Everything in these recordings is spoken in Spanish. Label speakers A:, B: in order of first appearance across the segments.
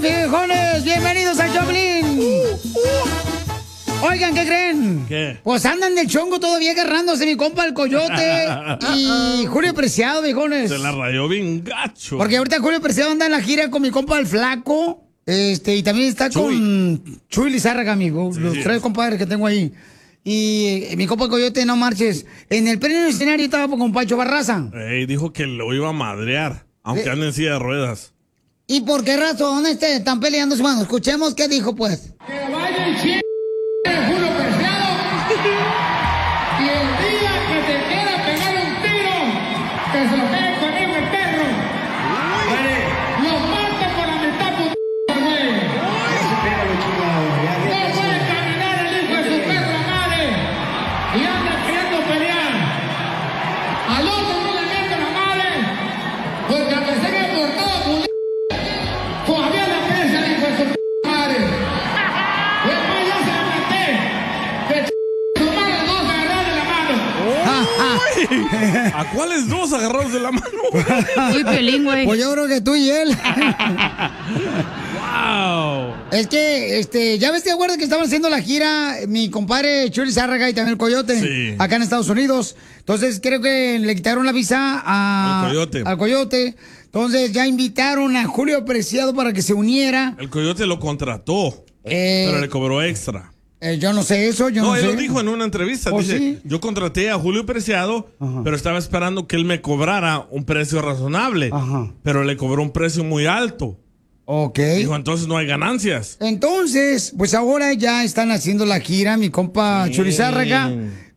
A: Viejones, bienvenidos a Choplin. Oigan, ¿qué creen?
B: ¿Qué?
A: Pues andan del chongo todavía agarrándose mi compa el Coyote y Julio Preciado, viejones.
B: Se la rayó bien gacho.
A: Porque ahorita Julio Preciado anda en la gira con mi compa el Flaco. Y también está con Chuy Lizárraga, amigo. Los tres compadres que tengo ahí. Y mi compa el Coyote, no marches. En el pleno escenario estaba con Pancho Barraza.
B: Dijo que lo iba a madrear, aunque ande en silla de ruedas.
A: ¿Y por qué razón están peleando su mano? Escuchemos qué dijo, pues.
C: Que vaya el chile Julio Preciado. Y el día que te quiera pegar un tiro, que se lo pegue conmigo el perro. Lo mate por la mitad, güey. No puede caminar el hijo de su perro madre. Y anda queriendo pelear. Al otro no le mete la madre. Porque a pesar que por todo todavía la piensa el hijo de su madre. Después ya se la maté. Que su madre dos agarrados de la mano.
B: ¿A cuáles dos agarrados de la mano?
D: Muy pelín, güey.
A: Pues yo creo que tú y él.
B: ¡Wow!
A: Es que, ya ves, ¿te acuerdas que estaban haciendo la gira mi compadre Chuy Lizárraga y también el Coyote?
B: Sí.
A: Acá en Estados Unidos. Entonces, creo que le quitaron la visa al Coyote. Entonces, ya invitaron a Julio Preciado para que se uniera.
B: El Coyote lo contrató, pero le cobró extra.
A: Yo no sé eso, yo no sé.
B: Él lo dijo en una entrevista. Dice,
A: ¿sí?
B: yo contraté a Julio Preciado, pero estaba esperando que él me cobrara un precio razonable. Pero le cobró un precio muy alto.
A: Ok.
B: Dijo, entonces no hay ganancias.
A: Entonces, pues ahora ya están haciendo la gira mi compa Chuy Lizárraga,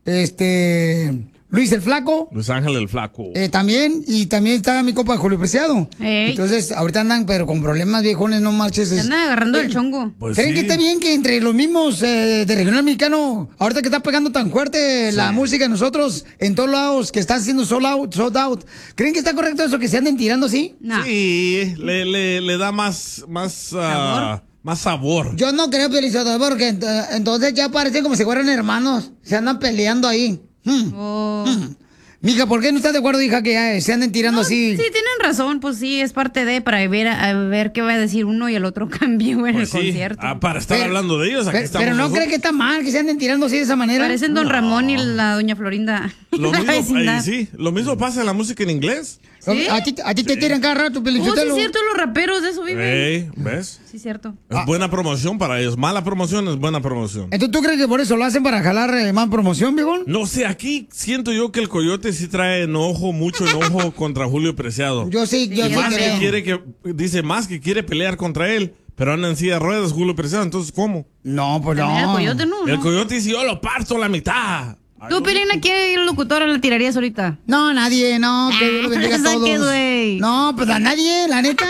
A: Luis el Flaco.
B: Luis Ángel el Flaco.
A: También, y también está mi compa Julio Preciado.
D: Ey.
A: Entonces, ahorita andan, pero con problemas, viejones, no marches.
D: Se andan agarrando el chongo.
B: Pues
A: ¿Creen
B: sí.
A: que está bien que entre los mismos de regional mexicano, ahorita que está pegando tan fuerte la música de nosotros, en todos lados, que están haciendo sold out, ¿creen que está correcto eso, que se anden tirando así?
D: No.
B: Sí, le da más sabor.
A: Yo no creo, Pelizotelo, porque entonces ya parece como si fueran hermanos, se andan peleando ahí. Mija, ¿por qué no estás de acuerdo, hija, que se anden tirando así?
D: Sí, tienen razón, pues sí, es parte de para ver, a ver qué va a decir uno y el otro cambio en
B: Pues
D: el
B: sí.
D: concierto.
B: Para estar hablando de ellos, aquí estamos.
A: Pero no
B: nosotros.
A: cree que está mal que se anden tirando así de esa manera.
D: Parecen Don Ramón y la Doña Florinda.
B: Lo
D: La
B: mismo,
D: vecindad.
B: sí, lo mismo pasa en la música en inglés.
D: ¿Sí?
A: A ti te tiran cada rato,
D: Oh, sí,
A: Pelizotelo.
D: es cierto, los raperos de eso viven.
B: ¿Ves?
D: Sí, cierto.
B: Es buena promoción para ellos. Mala promoción es buena promoción.
A: Entonces, ¿tú crees que por eso lo hacen para jalar más promoción, viejón?
B: No sé, aquí siento yo que el Coyote sí trae mucho enojo contra Julio Preciado.
A: Yo sí
B: Y más
A: creo.
B: que dice más que quiere pelear contra él, pero anda en silla de ruedas Julio Preciado, entonces ¿cómo?
A: No, pues no.
D: También el Coyote no.
B: El
D: ¿no?
B: Coyote dice, yo lo parto a la mitad.
D: Tú, Pelín, ¿a qué locutora le tirarías ahorita?
A: No, nadie, no, que Dios lo bendiga a
D: ¿esa
A: todos.
D: qué, güey?
A: No, pues a nadie, la neta.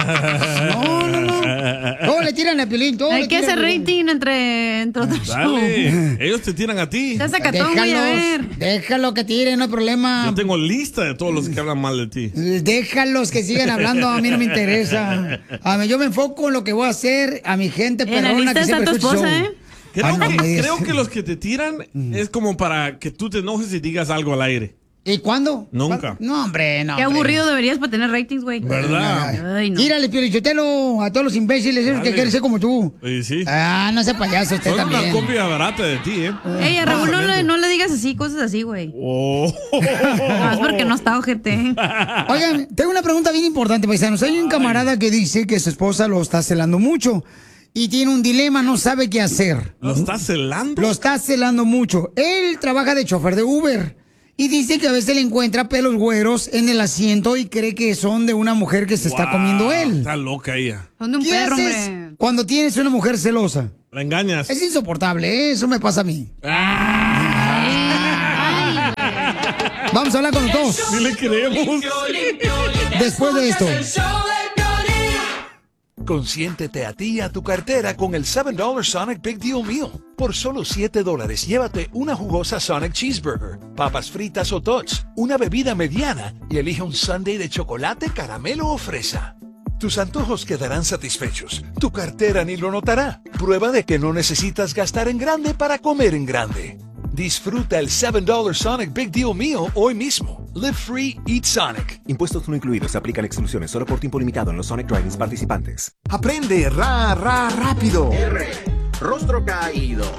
A: No. Todos le tiran a Piolín, todos
D: Hay
A: le
D: que
A: tiran
D: hacer
A: a Piolín.
D: rating entre otros shows.
B: Dale, ellos te tiran a ti.
D: Está sacatón, güey, a ver.
A: Déjalo que tiren, no hay problema.
B: Yo tengo lista de todos los que hablan mal de ti.
A: Déjalos que sigan hablando, a mí no me interesa. Yo me enfoco en lo que voy a hacer, a mi gente
D: En la
A: perrona
D: lista
A: que
D: está
A: siempre
D: tu
A: escucha el
D: esposa,
A: show.
D: ¿eh?
A: Ay,
B: Creo que los que te tiran es como para que tú te enojes y digas algo al aire.
A: ¿Y cuándo?
B: Nunca.
A: No, hombre, no.
D: Qué
A: hombre.
D: aburrido deberías para tener ratings, güey.
B: ¿Verdad?
D: Ay, no.
A: Tírale, Piolichotelo, a todos los imbéciles, esos que
B: Dale.
A: quieren ser como tú.
B: Y sí.
A: No sea payaso usted
B: Son
A: también.
B: una copia barata de ti, ¿eh?
D: Ey, a Raúl no le digas así, cosas así, güey.
B: Oh.
D: No, es porque no está ojete.
A: Oigan, tengo una pregunta bien importante, paisanos. Hay un camarada que dice que su esposa lo está celando mucho y tiene un dilema, no sabe qué hacer.
B: ¿Lo estás celando?
A: Lo está celando mucho. Él trabaja de chofer de Uber y dice que a veces le encuentra pelos güeros en el asiento y cree que son de una mujer que se está comiendo él.
B: Está loca ella.
D: Son de un
A: ¿Qué
D: perro,
A: haces
D: hombre.
A: cuando tienes una mujer celosa?
B: La engañas.
A: Es insoportable, ¿eh? Eso me pasa a mí. Vamos a hablar con los dos.
B: Ni le creemos.
A: Después de esto.
E: Consiéntete a ti y a tu cartera con el $7 Sonic Big Deal Meal. Por solo $7 llévate una jugosa Sonic Cheeseburger, papas fritas o tots, una bebida mediana y elige un sundae de chocolate, caramelo o fresa. Tus antojos quedarán satisfechos. Tu cartera ni lo notará. Prueba de que no necesitas gastar en grande para comer en grande. Disfruta el $7 Sonic Big Deal Meal hoy mismo. Live free, eat Sonic.
F: Impuestos no incluidos. Se aplican exclusiones solo por tiempo limitado en los Sonic Drive-ins participantes.
G: Aprende rápido.
H: R. Rostro caído.